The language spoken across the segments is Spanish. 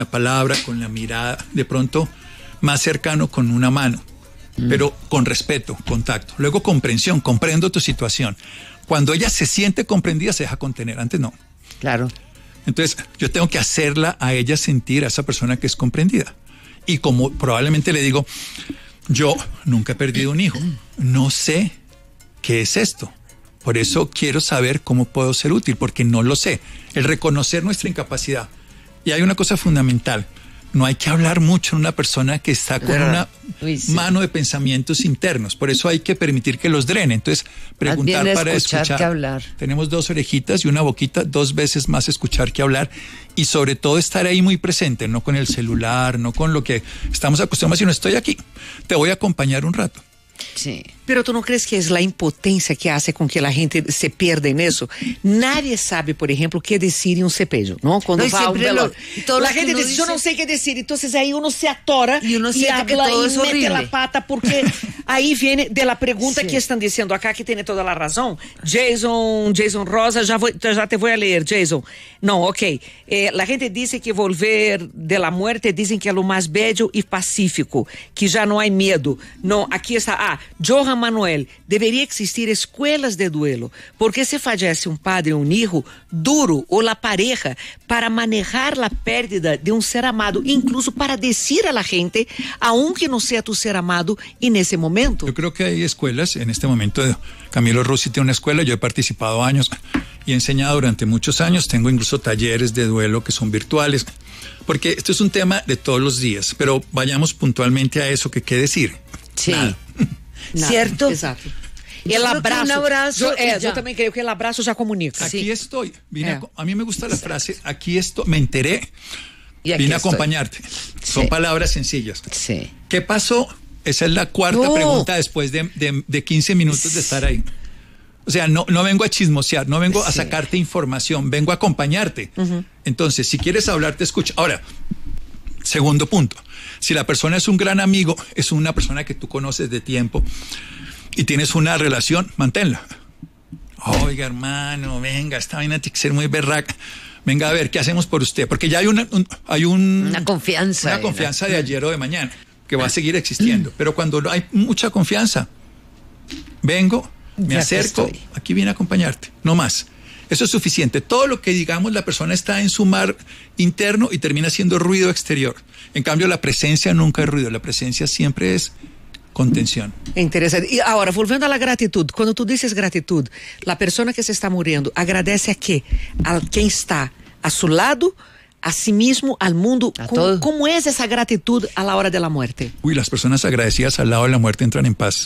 la palabra, con la mirada, de pronto más cercano con una mano, pero con respeto, contacto. Luego comprensión, comprendo tu situación. Cuando ella se siente comprendida, se deja contener, antes no. Claro. Entonces, yo tengo que hacerla a ella sentir, a esa persona que es comprendida. Y como probablemente le digo, yo nunca he perdido un hijo, no sé qué es esto. Por eso quiero saber cómo puedo ser útil, porque no lo sé. El reconocer nuestra incapacidad. Y hay una cosa fundamental. No hay que hablar mucho en una persona que está con una mano de pensamientos internos. Por eso hay que permitir que los drene. Entonces, preguntar para escuchar. Que hablar. Tenemos 2 orejitas y una boquita, 2 veces más escuchar que hablar. Y sobre todo estar ahí muy presente, no con el celular, no con lo que estamos acostumbrados, sino estoy aquí. Te voy a acompañar un rato. Sí. Pero ¿tú no crees que es la impotencia que hace con que la gente se pierda en eso? Nadie sabe, por ejemplo, qué decir en un cepillo, ¿no? Cuando va a un velório. La gente dice, yo no sé qué decir. Entonces ahí uno se atora y uno siente que todo es mete horrible. la pata, porque ahí viene de la pregunta que están diciendo acá, que tiene toda la razón. Jason Rosa, ya te voy a leer, Jason. No, ok. La gente dice que volver de la muerte, dicen que es lo más bello y pacífico, que ya no hay miedo. No, aquí está, Johan Manuel, deveria existir escolas de duelo, porque se fallece um padre ou um hijo, duro, ou la pareja, para manejar la pérdida de um ser amado, incluso para decir a la gente, aunque no sea tu ser amado, en ese momento. Yo creo que hay escuelas, en este momento Camilo Rossi tiene una escuela, yo he participado años y he enseñado durante muchos años, tengo incluso talleres de duelo que son virtuales, porque esto es un tema de todos los días, pero vayamos puntualmente a eso, que qué decir. Sí. Nada. ¿Cierto? Exato. El abrazo. Un abrazo yo también creo que el abrazo ya comunica. Aquí estoy. A mí me gusta la frase, aquí estoy, me enteré, vine a acompañarte. Son palabras sencillas. Sí. ¿Qué pasó? Esa es la cuarta pregunta después de 15 minutos de estar ahí. O sea, no vengo a chismosear, no vengo a sacarte información, vengo a acompañarte. Entonces, si quieres hablar, te escucho. Ahora, segundo punto. Si la persona es un gran amigo, es una persona que tú conoces de tiempo y tienes una relación, manténla. Oiga, hermano, venga, esta vaina tiene que ser muy berraca. Venga, a ver, ¿qué hacemos por usted? Porque ya hay una confianza. Una confianza de ayer o de mañana, que va a seguir existiendo. Pero cuando no hay mucha confianza, vengo, me acerco, aquí viene a acompañarte, no más. Eso es suficiente. Todo lo que digamos, la persona está en su mar interno y termina siendo ruido exterior. En cambio, la presencia nunca es ruido, la presencia siempre es contención. Interesante. Y ahora, volviendo a la gratitud, cuando tú dices gratitud, la persona que se está muriendo, ¿agradece a qué? A quien está a su lado, a sí mismo, al mundo. ¿Cómo es esa gratitud a la hora de la muerte? Las personas agradecidas al lado de la muerte entran en paz.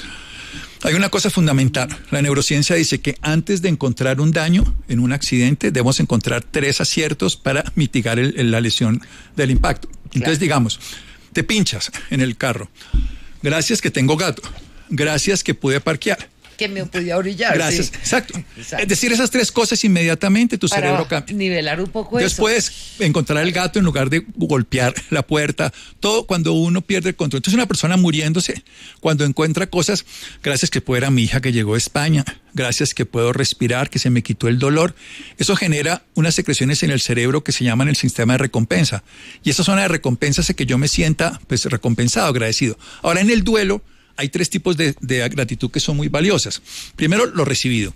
Hay una cosa fundamental. La neurociencia dice que antes de encontrar un daño en un accidente, debemos encontrar 3 aciertos para mitigar la lesión del impacto. Entonces, digamos, te pinchas en el carro. Gracias que tengo gato. Gracias que pude parquear. Que me podía orillar. Gracias, sí. exacto. Es decir, esas 3 cosas inmediatamente tu cerebro cambia. Nivelar un poco Entonces eso. puedes encontrar el gato en lugar de golpear la puerta, todo cuando uno pierde el control. Entonces una persona muriéndose, cuando encuentra cosas, gracias que puedo ver a mi hija que llegó de España, gracias que puedo respirar, que se me quitó el dolor, eso genera unas secreciones en el cerebro que se llaman el sistema de recompensa. Y esa zona de recompensa hace que yo me sienta pues recompensado, agradecido. Ahora en el duelo, hay 3 tipos de gratitud que son muy valiosas. Primero, lo recibido.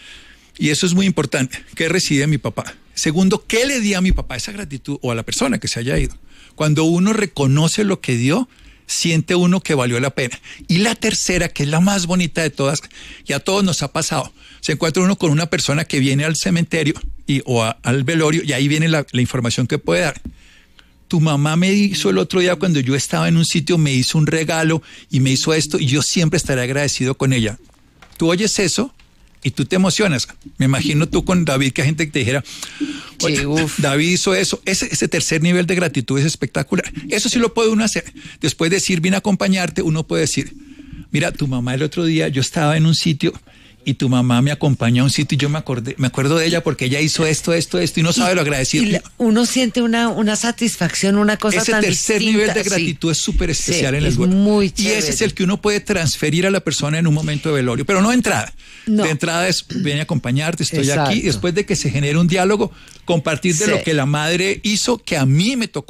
Y eso es muy importante. ¿Qué recibe mi papá? Segundo, ¿qué le di a mi papá? Esa gratitud, o a la persona que se haya ido. Cuando uno reconoce lo que dio, siente uno que valió la pena. Y la tercera, que es la más bonita de todas, y a todos nos ha pasado. Se encuentra uno con una persona que viene al cementerio al velorio, y ahí viene la información que puede dar. Tu mamá me hizo el otro día cuando yo estaba en un sitio, me hizo un regalo y me hizo esto y yo siempre estaré agradecido con ella. Tú oyes eso y tú te emocionas. Me imagino tú con David, que hay gente que te dijera, oye, David hizo eso. Ese tercer nivel de gratitud es espectacular. Eso sí lo puede uno hacer. Después de decir, vine a acompañarte, uno puede decir, mira, tu mamá el otro día, yo estaba en un sitio y tu mamá me acompañó a un sitio y yo me acuerdo de ella porque ella hizo esto, y no sabe lo agradecido. Y uno siente una satisfacción, una cosa ese tan tercer distinta, nivel de gratitud es súper especial en el es duelo. muy y chévere. ese es el que uno puede transferir a la persona en un momento de velorio, pero no de entrada. No. De entrada es, ven a acompañarte, estoy Exacto. aquí. Después de que se genere un diálogo, compartir de Sí. lo que la madre hizo, que a mí me tocó